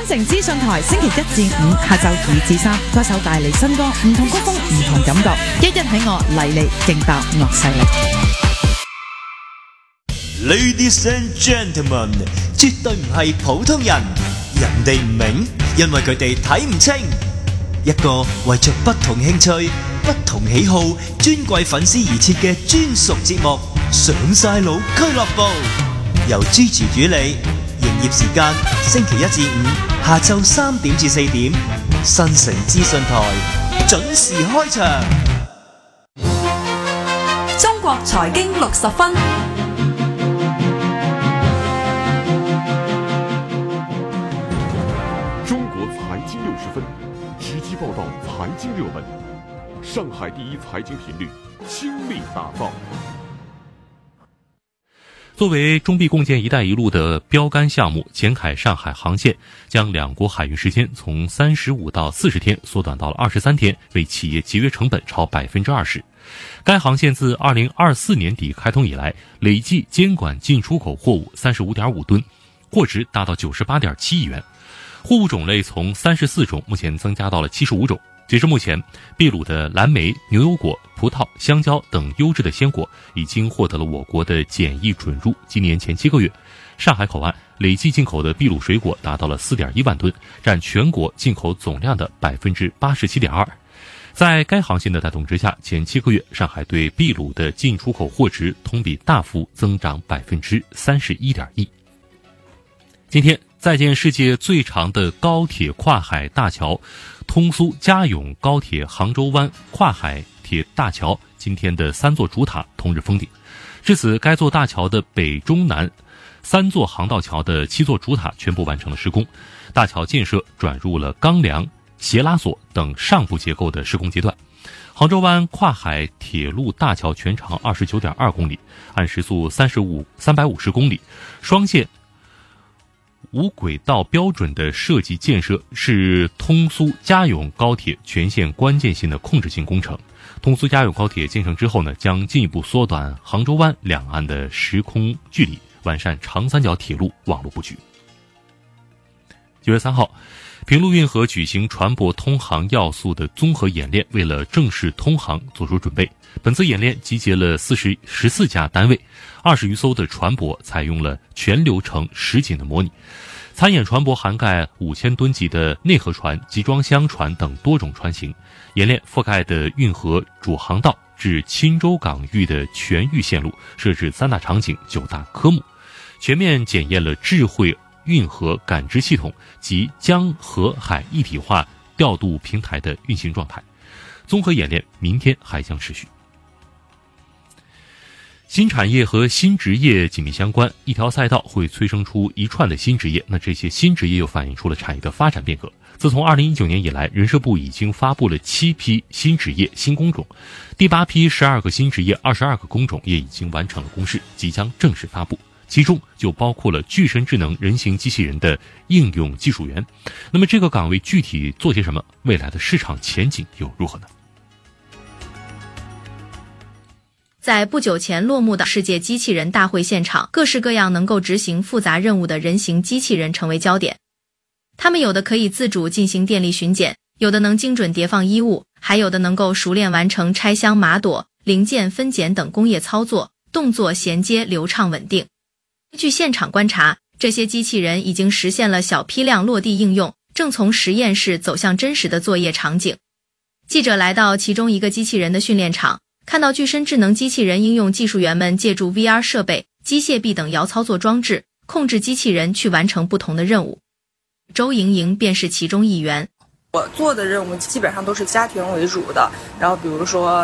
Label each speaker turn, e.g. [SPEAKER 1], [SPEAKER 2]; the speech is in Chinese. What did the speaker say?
[SPEAKER 1] 城資訊台星期一至五下晝2至3，歌手帶嚟新歌，唔同曲風，唔同感覺，一喺我嚟嚟勁爆樂勢力。
[SPEAKER 2] Ladies and gentlemen， 絕對唔係普通人，人哋唔明，因為佢哋睇唔清。一個為着不同興趣、不同喜好、尊貴粉絲而設嘅專屬節目《上晒腦俱樂部》，由 Gigi 主理，營業時間星期一至五下晝3點至4點，新城資訊台準時開場。
[SPEAKER 3] 中國財經60分。
[SPEAKER 4] 中国财经60分，直击报道财经热门。上海第一财经频率，倾力打造。
[SPEAKER 5] 作为中碧共建“一带一路”的标杆项目，前海上海航线将两国海运时间从35到40天缩短到了23天，为企业节约成本超 20%。该航线自2024年底开通以来，累计监管进出口货物 35.5 吨，货值达到 98.7亿元。货物种类从34种目前增加到了75种。截至目前，秘鲁的蓝莓、牛油果、葡萄、香蕉等优质的鲜果已经获得了我国的检疫准入。今年前7个月，上海口岸累计进口的秘鲁水果达到了 4.1 万吨，占全国进口总量的 87.2%。在该航线的带动之下，前7个月上海对秘鲁的进出口货值同比大幅增长 31.1%。今天，在建世界最长的高铁跨海大桥通苏嘉永高铁杭州湾跨海铁大桥今天的3座主塔同日封顶。至此，该座大桥的北中南3座航道桥的7座主塔全部完成了施工，大桥建设转入了钢梁、斜拉索等上部结构的施工阶段。杭州湾跨海铁路大桥全长 29.2 公里，按时速350公里，双线无轨道标准的设计建设，是通苏嘉永高铁全线关键性的控制性工程。通苏嘉永高铁建成之后呢，将进一步缩短杭州湾两岸的时空距离，完善长三角铁路网络布局。9月3号，平陆运河举行船舶通航要素的综合演练，为了正式通航做出准备。本次演练集结了14家单位，20余艘的船舶，采用了全流程实景的模拟。参演船舶涵盖5000吨级的内河船、集装箱船等多种船型。演练覆盖的运河主航道至钦州港域的全域线路，设置3大场景、9大科目，全面检验了智慧运河感知系统及江河海一体化调度平台的运行状态。综合演练明天还将持续。新产业和新职业紧密相关，一条赛道会催生出一串的新职业，那这些新职业又反映出了产业的发展变革。自从2019年以来，人社部已经发布了7批新职业新工种，第8批12个新职业22个工种也已经完成了公示，即将正式发布，其中就包括了具身智能人形机器人的应用技术员。那么这个岗位具体做些什么？未来的市场前景又如何呢？
[SPEAKER 6] 在不久前落幕的世界机器人大会现场，各式各样能够执行复杂任务的人形机器人成为焦点。它们有的可以自主进行电力巡检，有的能精准叠放衣物，还有的能够熟练完成拆箱码垛、零件分拣等工业操作，动作衔接流畅稳定。据现场观察，这些机器人已经实现了小批量落地应用，正从实验室走向真实的作业场景。记者来到其中一个机器人的训练场，看到具身智能机器人应用技术员们借助 VR 设备、机械臂等遥操作装置，控制机器人去完成不同的任务。周莹莹便是其中一员。
[SPEAKER 7] 我做的任务基本上都是家庭为主的，然后比如说